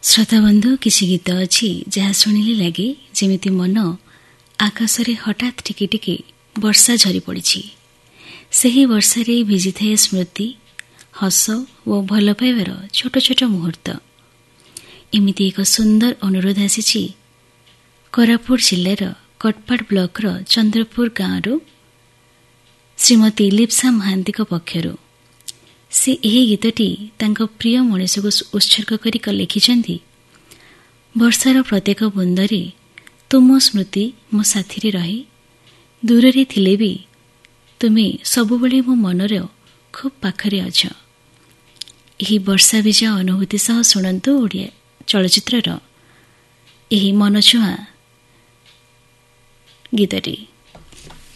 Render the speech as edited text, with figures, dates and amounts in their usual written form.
ଶ୍ରୋତାବନ୍ଧୁ, କିଛି ଗୀତ ଅଛି ଯାହା ଶୁଣିଲେ ଲାଗେ ଯେମିତି ମନ ଆକାଶରେ ହଠାତ୍ ଟିକେ ଟିକେ ବର୍ଷା ଝରି ପଡ଼ିଛି। ସେହି ବର୍ଷାରେ ଭିଜିଥାଏ ସ୍ମୃତି, ହସ ଓ ଭଲ ପାଇବାର ଛୋଟ ଛୋଟ ମୁହୂର୍ତ୍ତ। ଏମିତି ଏକ ସୁନ୍ଦର ଅନୁରୋଧ ଆସିଛି କୋରାପୁଟ ଜିଲ୍ଲାର କଟପାଡ଼ ବ୍ଲକର ଚନ୍ଦ୍ରପୁର ଗାଁରୁ ଶ୍ରୀମତୀ ଲିପ୍ସା ମହାନ୍ତିଙ୍କ ପକ୍ଷରୁ। ସେ ଏହି ଗୀତଟି ତାଙ୍କ ପ୍ରିୟ ମଣିଷକୁ ଉତ୍ସର୍ଗ କରି ଲେଖିଛନ୍ତି। ବର୍ଷାର ପ୍ରତ୍ୟେକ ବୁନ୍ଦରେ ତୁମ ସ୍ମୃତି ମୋ ସାଥିରେ ରହେ, ଦୂରରେ ଥିଲେ ବି ତୁମେ ସବୁବେଳେ ମୋ ମନର ଖୁବ୍ ପାଖରେ ଅଛ। ଏହି ବର୍ଷା ଭିଜା ଅନୁଭୂତି ସହ ଶୁଣନ୍ତୁ ଓଡ଼ିଆ ଚଳଚ୍ଚିତ୍ରର ଏହି ମନଛୁଆଁ ଗୀତଟି।